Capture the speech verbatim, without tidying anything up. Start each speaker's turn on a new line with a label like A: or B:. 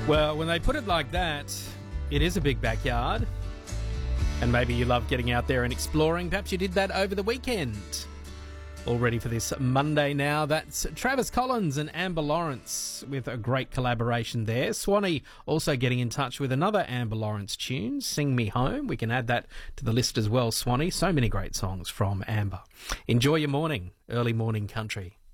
A: Well, when they put it like that, it is a big backyard. And maybe you love getting out there and exploring. Perhaps you did that over the weekend. All ready for this Monday now. That's Travis Collins and Amber Lawrence with a great collaboration there. Swanee also getting in touch with another Amber Lawrence tune, Sing Me Home. We can add that to the list as well, Swanee. So many great songs from Amber. Enjoy your morning, early morning country.